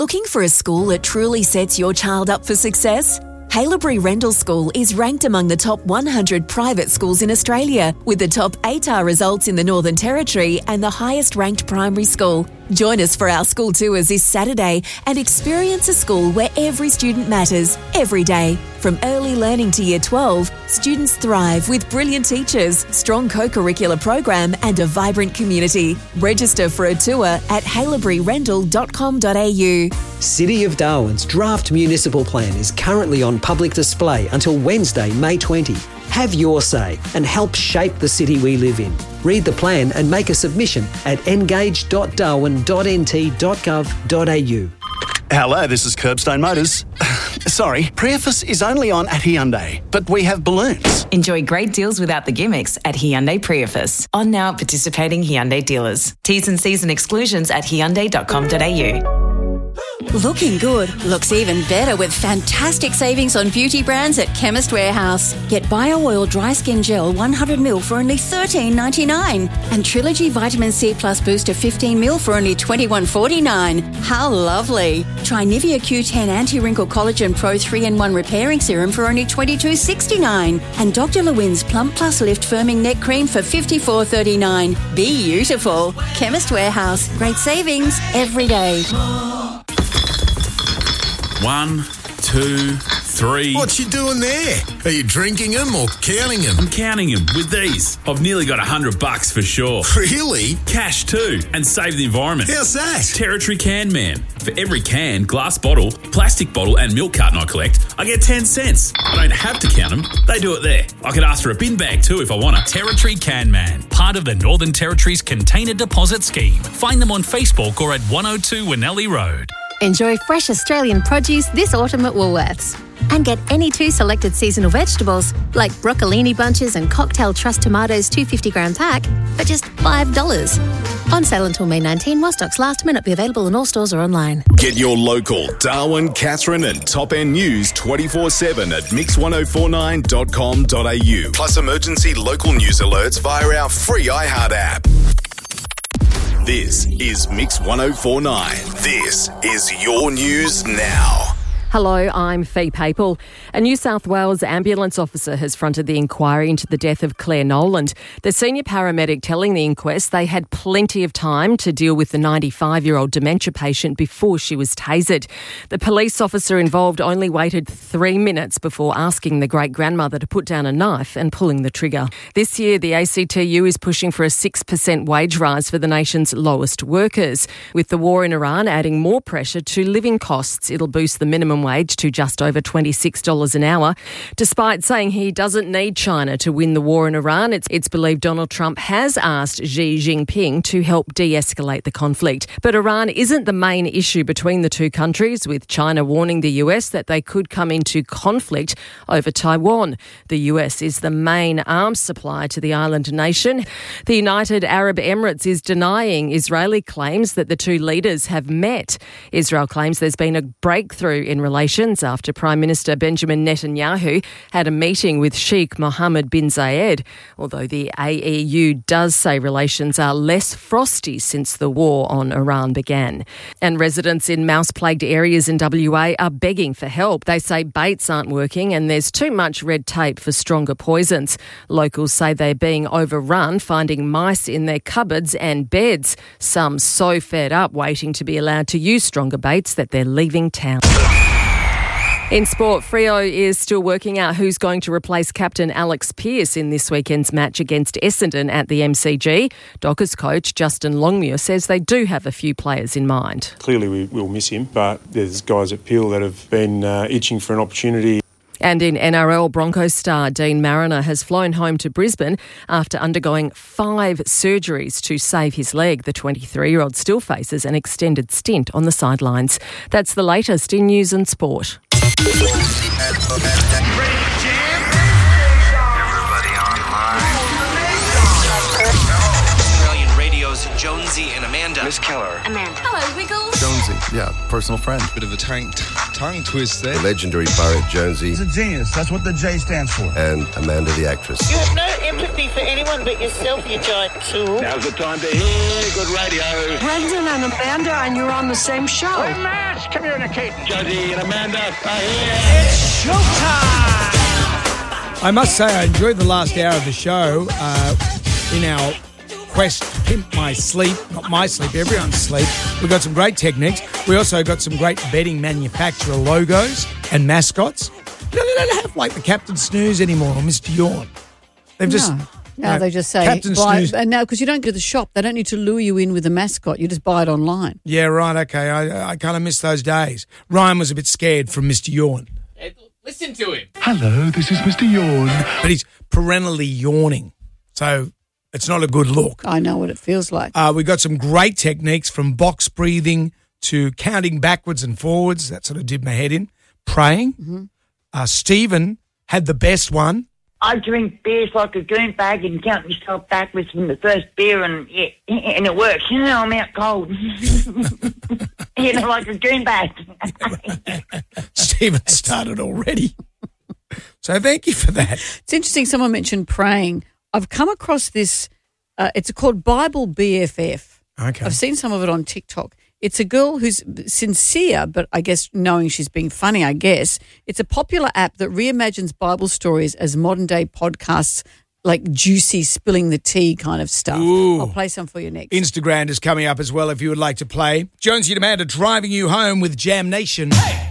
Looking for a school that truly sets your child up for success? Haileybury Rendell School is ranked among the top 100 private schools in Australia, with the top ATAR results in the Northern Territory and the highest ranked primary school. Join us for our school tours this Saturday and experience a school where every student matters, every day. From early learning to Year 12, students thrive with brilliant teachers, strong co-curricular program and a vibrant community. Register for a tour at haileyburyrendell.com.au. City of Darwin's draft municipal plan is currently on public display until Wednesday, May 20. Have your say and help shape the city we live in. Read the plan and make a submission at engage.darwin.nt.gov.au. Hello, this is Curbstone Motors. Sorry, Priefus is only on at Hyundai, but we have balloons. Enjoy great deals without the gimmicks at Hyundai Priefus. On now at participating Hyundai dealers. T's and C's and exclusions at hyundai.com.au. Looking good looks even better with fantastic savings on beauty brands at Chemist Warehouse. Get Bio Oil Dry Skin Gel 100ml for only $13.99 and Trilogy Vitamin C Plus Booster 15ml for only $21.49. How lovely. Try Nivea Q10 Anti-Wrinkle Collagen Pro 3-in-1 Repairing Serum for only $22.69 and Dr. Lewin's Plump Plus Lift Firming Neck Cream for $54.39. Be beautiful. Chemist Warehouse. Great savings every day. 1, 2, 3. What you doing there? Are you drinking them or counting them? I'm counting them with these. I've nearly got $100 for sure. Really? Cash too, and save the environment. How's that? Territory Can Man. For every can, glass bottle, plastic bottle and milk carton I collect, I get 10 cents. I don't have to count them. They do it there. I could ask for a bin bag too if I want to. Territory Can Man, part of the Northern Territory's Container Deposit Scheme. Find them on Facebook or at 102 Winnelli Road. Enjoy fresh Australian produce this autumn at Woolworths. And get any 2 selected seasonal vegetables, like broccolini bunches and cocktail trust tomatoes 250-gram pack, for just $5. On sale until May 19, while stocks last. May not be available in all stores or online. Get your local Darwin, Katherine and Top End news 24/7 at mix1049.com.au. Plus emergency local news alerts via our free iHeart app. This is Mix 1049. This is your news now. Hello, I'm Fee Papel. A New South Wales ambulance officer has fronted the inquiry into the death of Claire Noland. The senior paramedic telling the inquest they had plenty of time to deal with the 95-year-old dementia patient before she was tasered. The police officer involved only waited 3 minutes before asking the great-grandmother to put down a knife and pulling the trigger. This year, the ACTU is pushing for a 6% wage rise for the nation's lowest workers. With the war in Iran adding more pressure to living costs, it'll boost the minimum wage to just over $26 an hour. Despite saying he doesn't need China to win the war in Iran, it's believed Donald Trump has asked Xi Jinping to help de-escalate the conflict. But Iran isn't the main issue between the two countries, with China warning the US that they could come into conflict over Taiwan. The US is the main arms supplier to the island nation. The United Arab Emirates is denying Israeli claims that the two leaders have met. Israel claims there's been a breakthrough in relations after Prime Minister Benjamin Netanyahu had a meeting with Sheikh Mohammed bin Zayed, although the AEU does say relations are less frosty since the war on Iran began. And residents in mouse-plagued areas in WA are begging for help. They say baits aren't working and there's too much red tape for stronger poisons. Locals say they're being overrun, finding mice in their cupboards and beds. Some so fed up waiting to be allowed to use stronger baits that they're leaving town. In sport, Freo is still working out who's going to replace captain Alex Pearce in this weekend's match against Essendon at the MCG. Dockers coach Justin Longmuir says they do have a few players in mind. Clearly we will miss him, but there's guys at Peel that have been itching for an opportunity. And in NRL, Broncos star Dean Mariner has flown home to Brisbane after undergoing 5 surgeries to save his leg. The 23-year-old still faces an extended stint on the sidelines. That's the latest in news and sport. Everybody online. Australian radio's Jones Jonesy and Amanda. Miss Keller. Amanda. Hello, Wiggles. Jonesy, yeah, personal friend. Bit of a tongue twist there. The legendary pirate Jonesy. He's a genius. That's what the J stands for. And Amanda the actress. You have no empathy for anyone but yourself, you giant tool. Now's the time to hear good radio. Brendan and Amanda, and you're on the same show. We're mass communicating. Jonesy and Amanda are here. It's showtime! I must say I enjoyed the last hour of the show in our quest to pimp my sleep, not my sleep, everyone's sleep. We got some great techniques. We also got some great bedding manufacturer logos and mascots. They don't have like the Captain Snooze anymore or Mr. Yawn. They've just... No, they just say, Captain Snooze. And now, because you don't go to the shop, they don't need to lure you in with a mascot. You just buy it online. Yeah, right, okay. I kind of miss those days. Ryan was a bit scared from Mr. Yawn. Listen to him. Hello, this is Mr. Yawn. But he's perennially yawning, so it's not a good look. I know what it feels like. We got some great techniques from box breathing to counting backwards and forwards. That sort of did my head in. Praying. Mm-hmm. Stephen had the best one. I drink beers like a goon bag and count myself backwards from the first beer and it works. You know, I'm out cold. You know, like a goon bag. Stephen started already. So thank you for that. It's interesting. Someone mentioned praying. I've come across this. It's called Bible BFF. Okay. I've seen some of it on TikTok. It's a girl who's sincere, but I guess knowing she's being funny, I guess. It's a popular app that reimagines Bible stories as modern-day podcasts, like juicy, spilling the tea kind of stuff. Ooh. I'll play some for you next. Instagram is coming up as well if you would like to play. Jonesy and Amanda driving you home with Jam Nation. Hey!